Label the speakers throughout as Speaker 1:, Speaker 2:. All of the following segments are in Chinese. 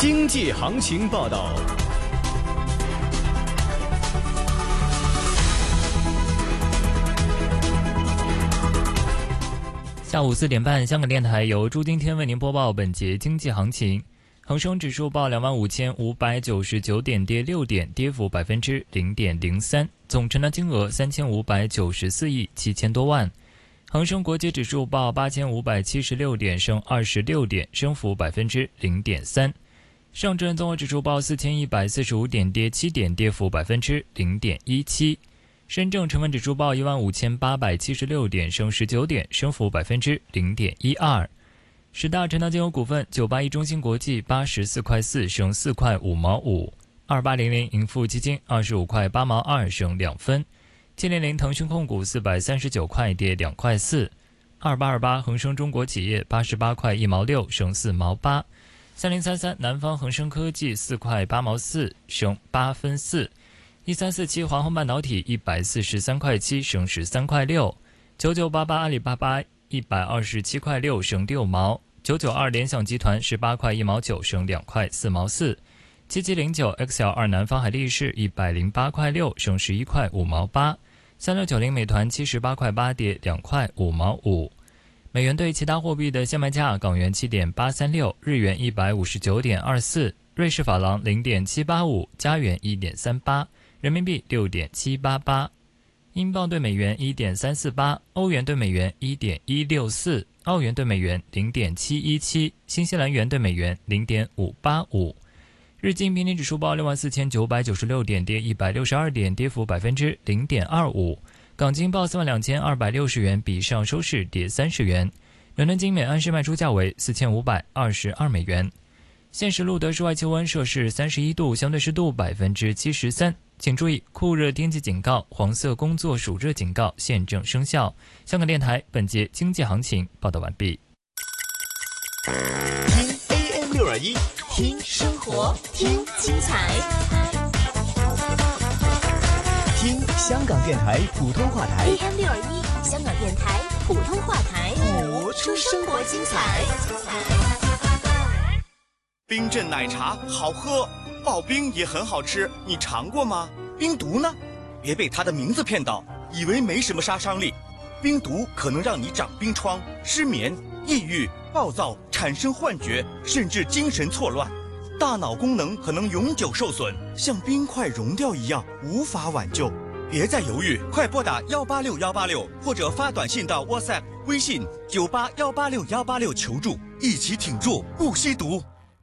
Speaker 1: 经济行情报道。
Speaker 2: 下午4点半，香港电台由朱今天为您播报本节经济行情。恒生指数报25,599点，跌6点，跌幅0.03%，总成交金额3594亿7000多万。恒生国际指数报8576点，升26点，升幅0.3%。上证综合指数报4145点，跌7点，跌幅0.17%。深证成分指数报15876点，升19点，升幅0.12%。十大成交金额股份：981中芯国际84块4，升4块5毛5；2800盈富基金25块8毛2，升2分；700腾讯控股439块，跌2块4；2828恒生中国企业88块1毛6，升4毛8；3033南方恒生科技4块8毛4，升8分4；1347华虹半导体143块7，升13块6；9988阿里巴巴127块6，升6毛；992联想集团18块1毛9，升2块4毛4；7709 XL2南方海力士108块6，升11块5毛8；3690美团78块8，跌2块5毛5。美元对其他货币的现卖价：港元7.836，日元159.24，瑞士法郎0.785，加元1.38，人民币6.788。英镑对美元1.348，欧元对美元1.164，澳元对美元0.717，新西兰元对美元0.585。日经平均指数报64996点，跌162点，跌幅0.25%。港金报42260元，比上收市跌30元。伦敦金每安士卖出价为4522美元。现时录得室外气温摄氏31度，相对湿度73%。请注意，酷热天气警告、黄色工作暑热警告现正生效。香港电台本节经济行情报道完毕。
Speaker 3: 听 AM621，听生活，听精彩，听香港电台普通话台。
Speaker 4: AM621，香港电台普通话台，
Speaker 3: 播出生活精彩。
Speaker 5: 冰镇奶茶好喝，刨冰也很好吃，你尝过吗？冰毒呢？别被它的名字骗到，以为没什么杀伤力。冰毒可能让你长冰疮、失眠、抑郁、暴躁，产生幻觉，甚至精神错乱，大脑功能可能永久受损，像冰块融掉一样，无法挽救。别再犹豫，快拨打186186，或者发短信到 WhatsApp、微信9818686求助，一起挺住，不吸毒。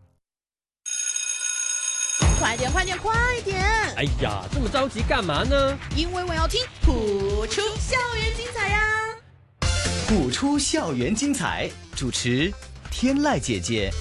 Speaker 6: 快点快点快点！
Speaker 7: 哎呀，这么着急干嘛呢？
Speaker 6: 因为我要听普出校园精彩呀！
Speaker 3: 普出校园精彩，主持天籁姐姐。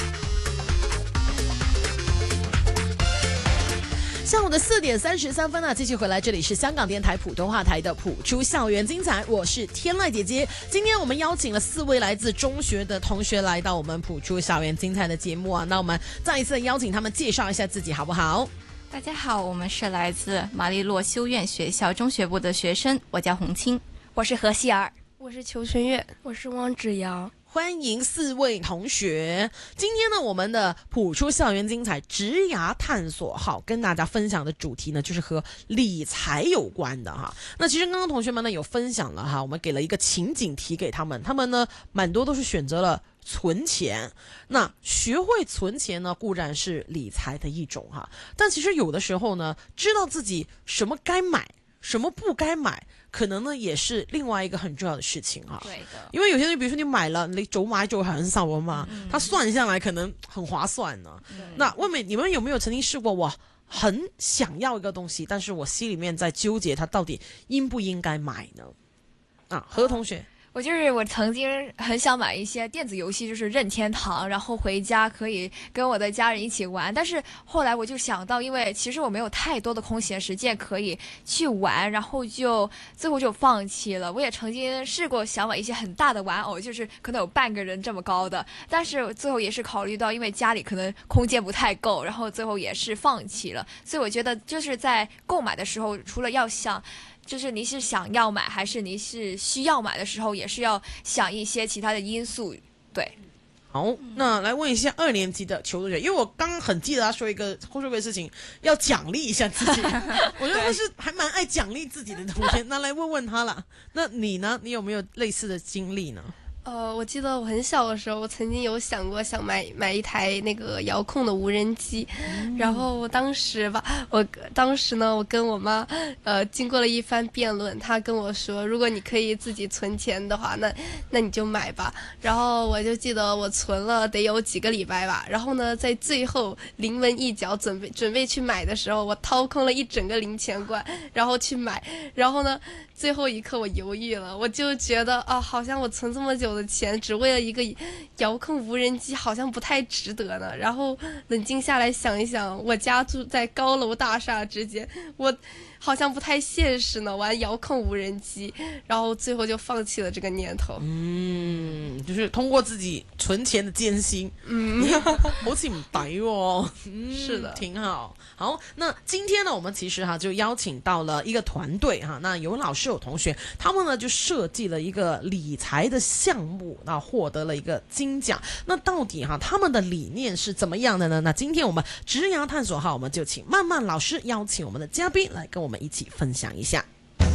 Speaker 6: 下午的4点33分啊，继续回来，这里是香港电台普通话台的普出校园精彩，我是天籁姐姐。今天我们邀请了4位来自中学的同学来到我们普出校园精彩的节目啊，那我们再一次邀请他们介绍一下自己好不好？
Speaker 8: 大家好，我们是来自玛丽洛修院学校中学部的学生，我叫洪清，
Speaker 9: 我是何希儿，
Speaker 10: 我是裘春月，我是汪芷瑶。
Speaker 6: 欢迎4位同学。今天呢，我们的普出校园精彩职涯探索号跟大家分享的主题呢，就是和理财有关的哈。那其实刚刚同学们呢有分享了哈，我们给了一个情景题给他们，他们呢蛮多都是选择了存钱。那学会存钱呢，固然是理财的一种哈，但其实有的时候呢，知道自己什么该买，什么不该买，可能呢也是另外一个很重要的事情哈。
Speaker 8: 对的，
Speaker 6: 因为有些人，比如说你买了，你早買就很少了嘛，他算下来可能很划算呢。那你们有没有曾经试过，我很想要一个东西，但是我心里面在纠结，它到底应不应该买呢？啊，何同学。
Speaker 9: 我曾经很想买一些电子游戏，就是任天堂，然后回家可以跟我的家人一起玩。但是后来我就想到，因为其实我没有太多的空闲时间可以去玩，然后最后就放弃了。我也曾经试过想买一些很大的玩偶，就是可能有半个人这么高的，但是最后也是考虑到，因为家里可能空间不太够，然后最后也是放弃了。所以我觉得就是在购买的时候，除了要想就是你是想要买还是你是需要买的时候，也是要想一些其他的因素。对，
Speaker 6: 好，那来问一下2年级的邱同学，因为我刚刚很记得他说一个事情，要奖励一下自己。我觉得他是还蛮爱奖励自己的同学，那来问问他啦。那你呢？你有没有类似的经历呢？
Speaker 10: 我记得我很小的时候，我曾经有想过想买一台那个遥控的无人机，然后我当时呢，我跟我妈经过了一番辩论，她跟我说，如果你可以自己存钱的话，那你就买吧。然后我就记得我存了得有几个礼拜吧，然后呢，在最后临门一脚准备去买的时候，我掏空了一整个零钱罐，然后去买，然后呢，最后一刻我犹豫了，我就觉得好像我存这么久的钱只为了一个遥控无人机好像不太值得呢。然后冷静下来想一想，我家住在高楼大厦之间，我好像不太现实呢，玩遥控无人机，然后最后就放弃了这个念头。
Speaker 6: 就是通过自己存钱的艰辛，好似唔抵喎。
Speaker 10: 是的，
Speaker 6: 挺好。好，那今天呢，我们其实就邀请到了一个团队那有老师有同学，他们呢就设计了一个理财的项目，那获得了一个金奖。那到底他们的理念是怎么样的呢？那今天我们职涯探索我们就请曼曼老师邀请我们的嘉宾来跟我们一起分享一下。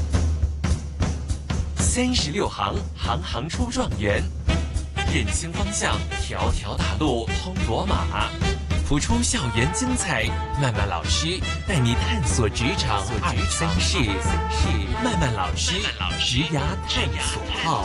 Speaker 11: 36行，行行出状元，认清方向，条条大路通罗马。谱出校园精彩，曼曼老师带你探索职场2、3事。曼曼老师职涯探索号。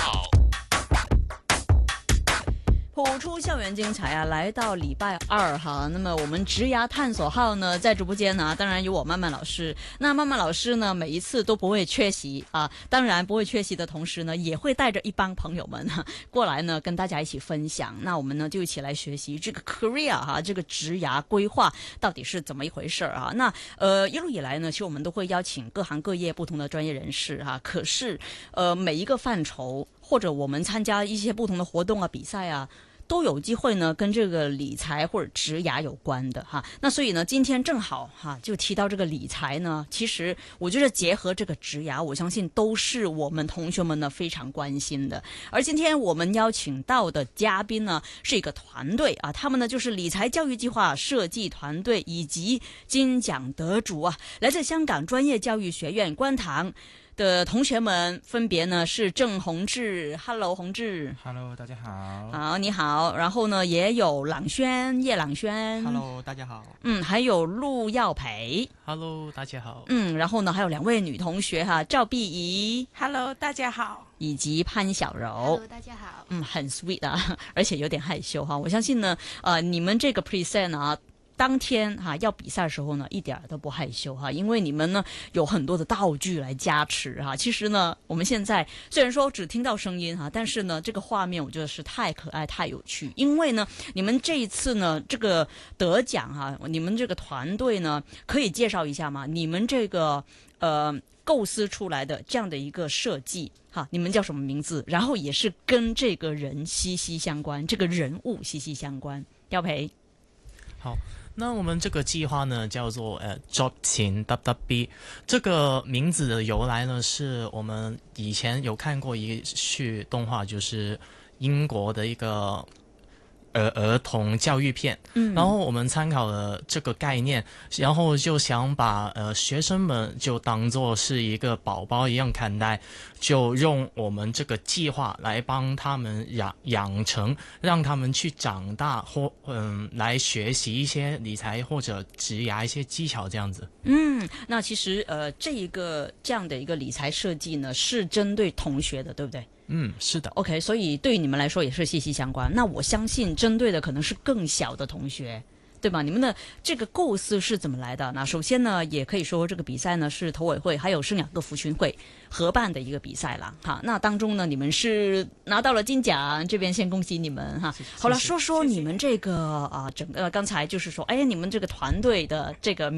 Speaker 12: 谱出校园精彩来到礼拜2那么我们职涯探索号呢，在直播间呢，当然有我曼曼老师。那曼曼老师呢，每一次都不会缺席当然不会缺席的同时呢，也会带着一帮朋友们过来呢，跟大家一起分享。那我们呢，就一起来学习这个 career 这个职涯规划到底是怎么一回事那一路以来呢，其实我们都会邀请各行各业不同的专业人士可是每一个范畴，或者我们参加一些不同的活动比赛都有机会呢跟这个理财或者职涯有关的那所以呢，今天正好就提到这个理财呢，其实我觉得结合这个职涯，我相信都是我们同学们呢非常关心的。而今天我们邀请到的嘉宾呢，是一个团队他们呢就是理财教育计划设计团队以及金奖得主来自香港专业教育学院观塘的同学们，分别呢是郑宏志 ，Hello 宏志
Speaker 13: ，Hello 大家好，
Speaker 12: 好你好，然后呢也有朗轩叶朗轩
Speaker 13: ，Hello 大家好，
Speaker 12: 还有陆耀培
Speaker 13: ，Hello 大家好，
Speaker 12: 然后呢还有2位女同学赵碧怡
Speaker 14: ，Hello 大家好，
Speaker 12: 以及潘小柔
Speaker 8: ，Hello 大家好，
Speaker 12: 很 sweet 而且有点害羞我相信呢你们这个 present当天要比赛的时候呢，一点都不害羞因为你们呢有很多的道具来加持其实呢，我们现在虽然说只听到声音但是呢，这个画面我觉得是太可爱、太有趣。因为呢，你们这一次呢，这个得奖你们这个团队呢，可以介绍一下吗？你们这个构思出来的这样的一个设计你们叫什么名字？然后也是跟这个人息息相关，这个人物息息相关。耀培，
Speaker 13: 好。那我们这个计划呢，叫做Job 情 WB。这个名字的由来呢，是我们以前有看过一句动画，就是英国的一个儿童教育片，然后我们参考了这个概念，然后就想把学生们就当作是一个宝宝一样看待，就用我们这个计划来帮他们养成，让他们去长大或来学习一些理财或者职涯一些技巧这样子。
Speaker 12: 那其实这样的一个理财设计呢，是针对同学的，对不对？
Speaker 13: 是的。
Speaker 12: OK， 所以对你们来说也是息息相关。那我相信针对的可能是更小的同学，对吧？你们的这个构思是怎么来的？那首先呢，也可以说这个比赛呢是投委会还有圣雅各福群会合办的一个比赛啦。那当中呢，你们是拿到了金奖，这边先恭喜你们好了，说说你们这个整个刚才就是说，你们这个团队的这个